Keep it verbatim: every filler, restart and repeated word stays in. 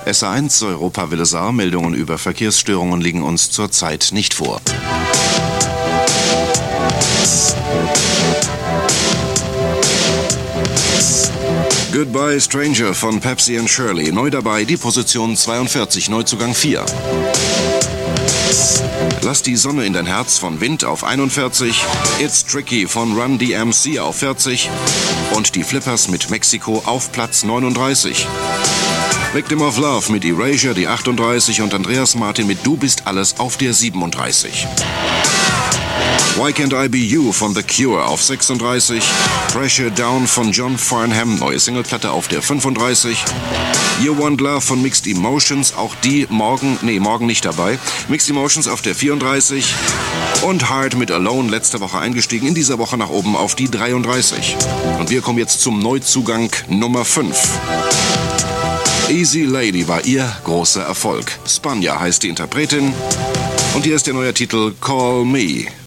S A eins Europa Wille Saar, Meldungen über Verkehrsstörungen liegen uns zurzeit nicht vor. Goodbye Stranger von Pepsi and Shirley. Neu dabei die Position zweiundvierzig, Neuzugang vier. Lass die Sonne in dein Herz von Wind auf einundvierzig. It's Tricky von Run D M C auf vierzig. Und die Flippers mit Mexiko auf Platz neununddreißig. Victim of Love mit Erasure die achtunddreißig und Andreas Martin mit Du bist alles auf der siebenunddreißig. Why Can't I Be You von The Cure auf sechsunddreißig. Pressure Down von John Farnham, neue Singleplatte auf der fünfunddreißig. You Want Love von Mixed Emotions, auch die morgen, nee, morgen nicht dabei. Mixed Emotions auf der vierunddreißig. Und Hard mit Alone, letzte Woche eingestiegen, in dieser Woche nach oben auf die dreiunddreißig. Und wir kommen jetzt zum Neuzugang Nummer fünf. Easy Lady war ihr großer Erfolg. Spanja heißt die Interpretin. Und hier ist der neue Titel Call Me.